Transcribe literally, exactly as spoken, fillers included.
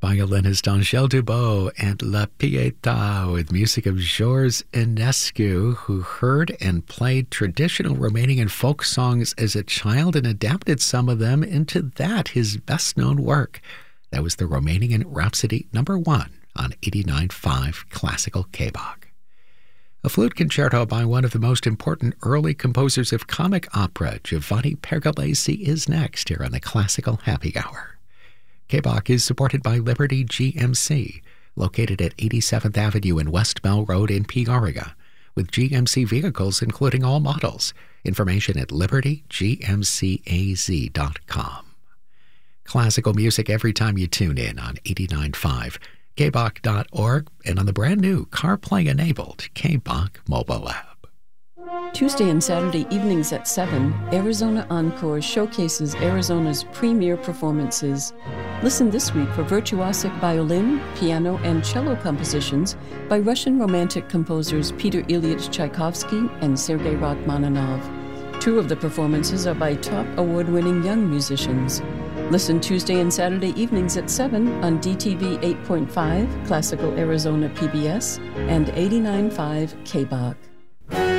violinist Angèle Dubot and La Pietà with music of Georges Enescu, who heard and played traditional Romanian folk songs as a child and adapted some of them into that, his best-known work. That was the Romanian Rhapsody number one on eighty-nine point five Classical K-Bach. A flute concerto by one of the most important early composers of comic opera, Giovanni Pergolesi, is next here on the Classical Happy Hour. K-Bach is supported by Liberty G M C, located at eighty-seventh Avenue and West Bell Road in Peoria, with G M C vehicles including all models. Information at liberty g m c a z dot com. Classical music every time you tune in on eighty-nine point five K Bach dot org and on the brand new CarPlay-enabled K-Bach mobile app. Tuesday and Saturday evenings at seven, Arizona Encore showcases Arizona's premier performances. Listen this week for virtuosic violin, piano, and cello compositions by Russian Romantic composers Peter Ilyich Tchaikovsky and Sergei Rachmaninoff. Two of the performances are by top award-winning young musicians. Listen Tuesday and Saturday evenings at seven on D T V eight point five, Classical Arizona P B S, and eighty-nine point five K-Bach.